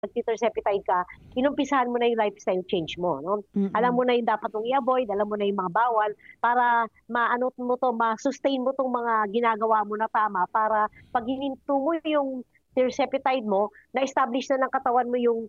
nag-tetraceptide ka, inumpisahan mo na yung lifestyle change mo, no? Alam mo na yung dapat mong i-avoid, alam mo na yung mga bawal, para maano mo to, ma-sustain mo tong mga ginagawa mo na tama, para pag hininto mo yung tetraceptide mo, na-establish na ng katawan mo yung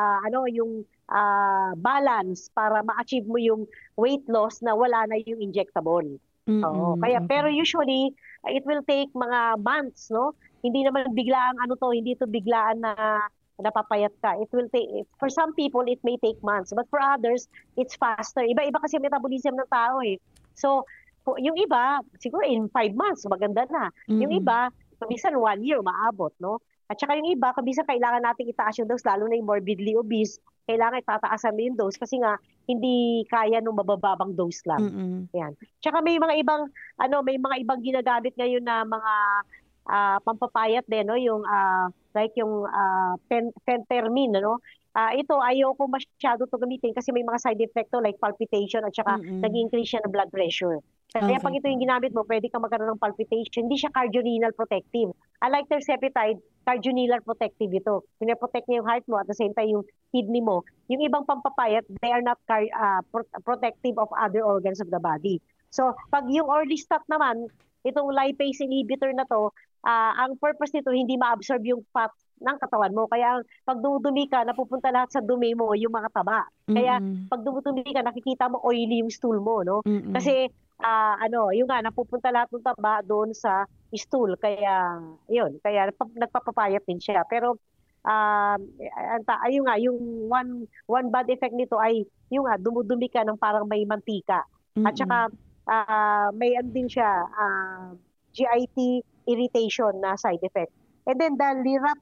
balance para ma-achieve mo yung weight loss na wala na yung injectable. Oo. Kaya pero usually it will take mga months, no? Hindi naman biglaan hindi to biglaan na napapayat ka. It will take, for some people it may take months, but for others it's faster. Iba-iba kasi metabolism ng tao eh. So yung iba siguro in 5 months maganda na. Yung iba minsan 1 year maabot, no? At saka yung iba, kabisa kailangan nating itaas yung dose, lalo na yung morbidly obese, kailangan itataasan mo yung dose kasi nga hindi kaya nung mabababang dose lang. Yan. Tsaka may mga ibang ginagamit ngayon na mga pampapayat din, no? Yung like yung phentermine, no? Ito ayoko masyado to gamitin kasi may mga side effect to like palpitation at saka nag-increase siya ng blood pressure. Kaya pag ito yung ginamit mo, pwede ka magkaroon ng palpitation. Hindi siya cardiorenal protective. Unlike tetraceptide, cardiorenal protective ito. Pinaprotect niya yung heart mo at the same time yung kidney mo. Yung ibang pampapayat, they are not protective of other organs of the body. So, pag yung orlistat naman, itong lipase inhibitor na to, ang purpose nito, hindi ma-absorb yung fat ng katawan mo. Kaya pag dumudumi ka, napupunta lahat sa dumi mo yung mga taba. Kaya pag dumudumi ka, nakikita mo oily yung stool mo, no? Kasi yung nga napupunta lahat ng taba doon sa stool. Kaya yun, kaya nagpapapayat din siya. Pero ayun nga, yung one bad effect nito ay yung nga dumudumi ka ng parang may mantika. At saka may din siya GIT irritation na side effect. And then the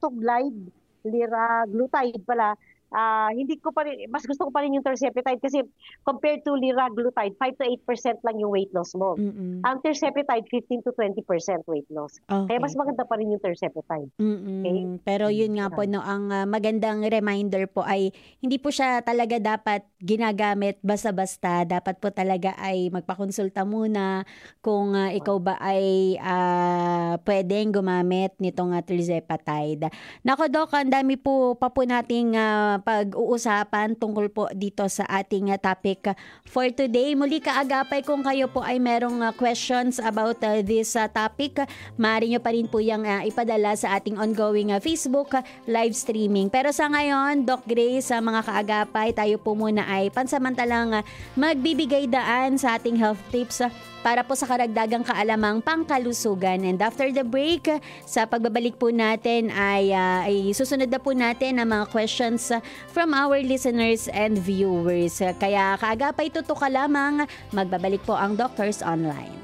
liraglutide pala, hindi ko pa rin, mas gusto ko pa rin yung tetraceptide kasi compared to liraglutide, 5 to 8% lang yung weight loss mo. Ang tetraceptide, 15 to 20% weight loss. Kaya mas maganda pa rin yung tetraceptide. Okay? Pero yun nga po, no, ang magandang reminder po ay hindi po siya talaga dapat ginagamit basta-basta. Dapat po talaga ay magpakonsulta muna kung ikaw ba ay pwedeng gumamit nitong tetraceptide. Nako Doc, ang dami po pa po nating pag-uusapan tungkol po dito sa ating topic for today. Muli kaagapay kung kayo po ay merong questions about this topic, maaari nyo pa rin po yung ipadala sa ating ongoing Facebook live streaming. Pero sa ngayon, Doc Grace, sa mga kaagapay, tayo po muna ay pansamantalang magbibigay daan sa ating health tips para po sa karagdagang kaalamang pangkalusugan. And after the break, sa pagbabalik po natin ay susunod na po natin ang mga questions from our listeners and viewers. Kaya kaagapay tutok ka lamang, magbabalik po ang Doctors Online.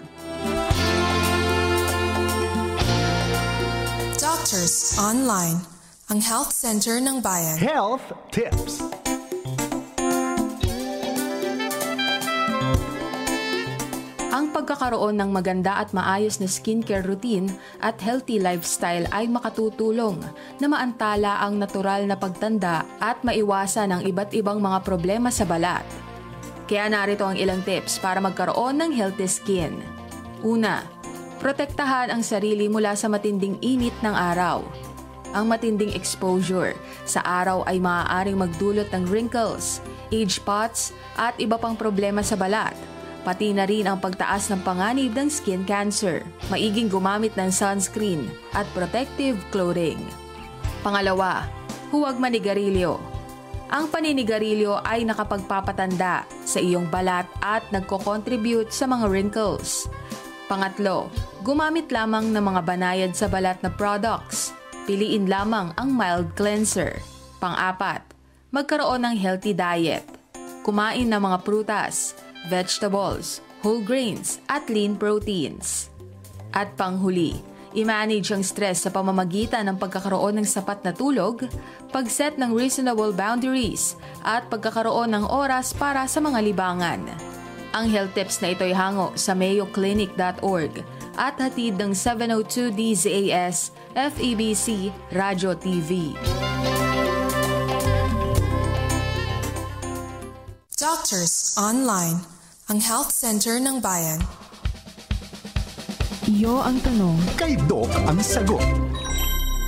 Doctors Online, ang health center ng bayan. Health Tips. Ang pagkakaroon ng maganda at maayos na skincare routine at healthy lifestyle ay makatutulong na maantala ang natural na pagtanda at maiwasan ang iba't ibang mga problema sa balat. Kaya narito ang ilang tips para magkaroon ng healthy skin. Una, protektahan ang sarili mula sa matinding init ng araw. Ang matinding exposure sa araw ay maaaring magdulot ng wrinkles, age spots at iba pang problema sa balat. Pati na rin ang pagtaas ng panganib ng skin cancer. Maiging gumamit ng sunscreen at protective clothing. Pangalawa, huwag manigarilyo. Ang paninigarilyo ay nakapagpapatanda sa iyong balat at nagko-contribute sa mga wrinkles. Pangatlo, gumamit lamang ng mga banayad sa balat na products. Piliin lamang ang mild cleanser. Pang-apat, magkaroon ng healthy diet. Kumain ng mga prutas, vegetables, whole grains, at lean proteins. At panghuli, i-manage ang stress sa pamamagitan ng pagkakaroon ng sapat na tulog, pag-set ng reasonable boundaries, at pagkakaroon ng oras para sa mga libangan. Ang health tips na ito'y hango sa mayoclinic.org at hatid ng 702 DZAS FEBC Radio TV. Doctors Online, ang health center ng bayan. Iyo ang tanong, Kay Doc ang sagot.